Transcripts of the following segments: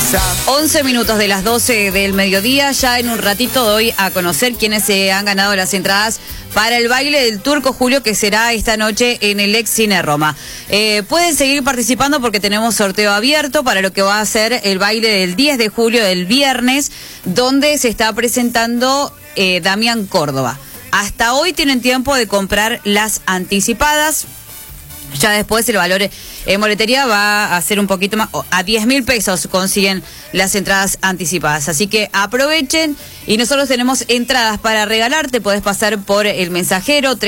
11 minutos de las 12 del mediodía. Ya en un ratito doy a conocer quiénes se han ganado las entradas para el baile del Turco Julio, que será esta noche en el Ex Cine Roma. Pueden seguir participando porque tenemos sorteo abierto para lo que va a ser el baile del 10 de julio, del viernes, donde se está presentando Damián Córdoba. Hasta hoy tienen tiempo de comprar las anticipadas. Ya después el valor en boletería va a ser un poquito más, a 10.000 pesos consiguen las entradas anticipadas. Así que aprovechen, y nosotros tenemos entradas para regalar. Te podés pasar por el mensajero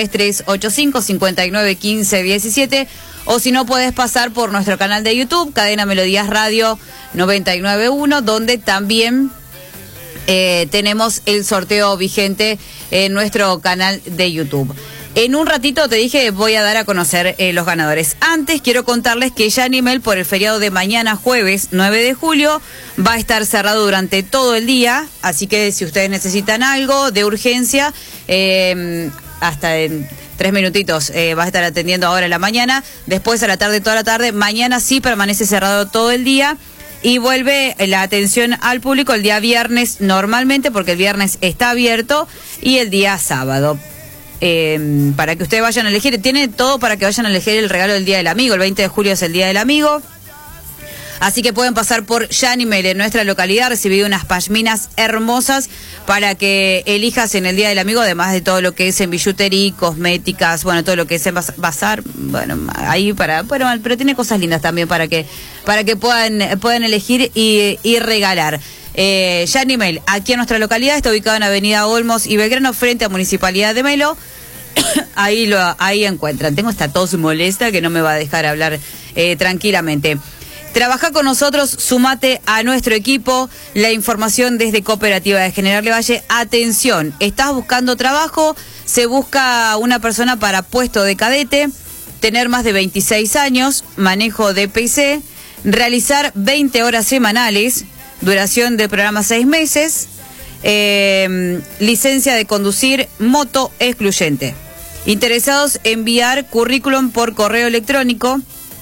3385-591517, o si no puedes pasar por nuestro canal de YouTube, Cadena Melodías Radio 991, donde también tenemos el sorteo vigente en nuestro canal de YouTube. En un ratito te dije voy a dar a conocer los ganadores. Antes quiero contarles que Yanimel, por el feriado de mañana jueves 9 de julio, va a estar cerrado durante todo el día. Así que si ustedes necesitan algo de urgencia, hasta en 3 minutitos va a estar atendiendo ahora en la mañana. Después a la tarde, toda la tarde. Mañana sí permanece cerrado todo el día. Y vuelve la atención al público el día viernes normalmente, porque el viernes está abierto, y el día sábado. Para que ustedes vayan a elegir, tiene todo para que vayan a elegir el regalo del Día del Amigo. El 20 de julio es el Día del Amigo, así que pueden pasar por Yanimel en nuestra localidad, recibir unas pashminas hermosas para que elijas en el Día del Amigo, además de todo lo que es en billutería, cosméticas, bueno, todo lo que es en bazar, bueno, ahí pero tiene cosas lindas también para que puedan elegir y regalar. Yanimel, aquí en nuestra localidad, está ubicado en Avenida Olmos y Belgrano, frente a Municipalidad de Melo. Ahí encuentran. Tengo esta tos molesta que no me va a dejar hablar tranquilamente. Trabaja con nosotros, sumate a nuestro equipo. La información desde Cooperativa de General Levalle. Atención, estás buscando trabajo, se busca una persona para puesto de cadete, tener más de 26 años, manejo de PC, realizar 20 horas semanales, duración del programa 6 meses, licencia de conducir, moto excluyente. Interesados, enviar currículum por correo electrónico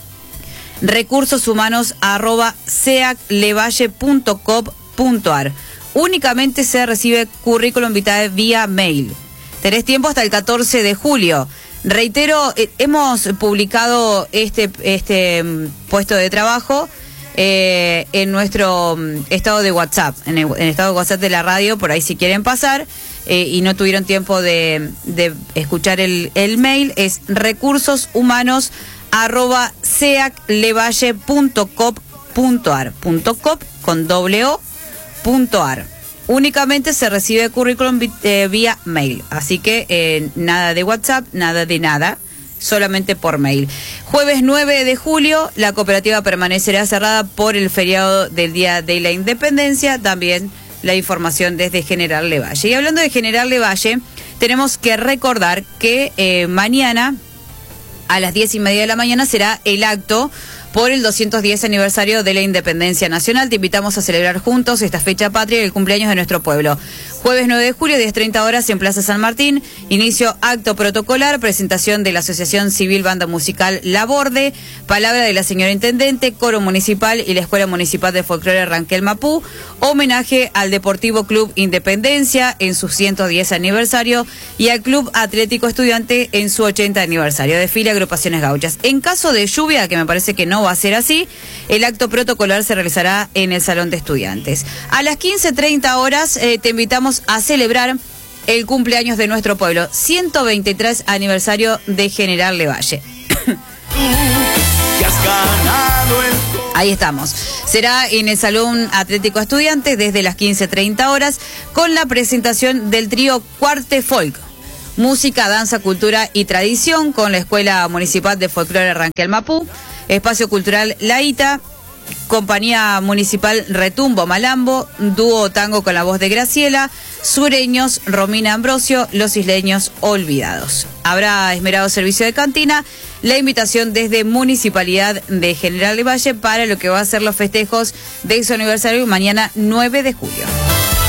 recursosumanos@seaclevalle.com.ar. Únicamente se recibe currículum vitae vía mail. Tenés tiempo hasta el 14 de julio. Reitero, hemos publicado este puesto de trabajo en nuestro estado de WhatsApp, en el estado de WhatsApp de la radio, por ahí si quieren pasar y no tuvieron tiempo de escuchar el mail, es recursosumanos@seaclevalle.com.ar, .ar. Únicamente se recibe currículum vía mail, así que nada de WhatsApp, nada de nada, solamente por mail. Jueves 9 de julio, la cooperativa permanecerá cerrada por el feriado del Día de la Independencia. También la información desde General Levalle. Y hablando de General Levalle, tenemos que recordar que mañana a las 10:30 de la mañana será el acto por el 210 aniversario de la Independencia Nacional. Te invitamos a celebrar juntos esta fecha patria y el cumpleaños de nuestro pueblo. Jueves 9 de julio, 10:30 horas en Plaza San Martín. Inicio acto protocolar, presentación de la Asociación Civil Banda Musical La Borde, palabra de la señora Intendente, coro municipal y la Escuela Municipal de Folclore Ranquel Mapú, homenaje al Deportivo Club Independencia en su 110 aniversario y al Club Atlético Estudiante en su 80 aniversario. Desfile agrupaciones gauchas. En caso de lluvia, que me parece que no va a ser así, el acto protocolar se realizará en el Salón de Estudiantes. A las 15:30 horas te invitamos a celebrar el cumpleaños de nuestro pueblo, 123 aniversario de General Levalle. Ahí estamos. Será en el Salón Atlético Estudiantes desde las 15:30 horas con la presentación del trío Cuarte Folk. Música, danza, cultura y tradición con la Escuela Municipal de Folclore Ranquel Mapú, Espacio Cultural La Ita, Compañía Municipal Retumbo Malambo, Dúo Tango con la voz de Graciela, Sureños, Romina Ambrosio, Los Isleños Olvidados. Habrá esmerado servicio de cantina, la invitación desde Municipalidad de General Levalle para lo que va a ser los festejos de su aniversario mañana 9 de julio.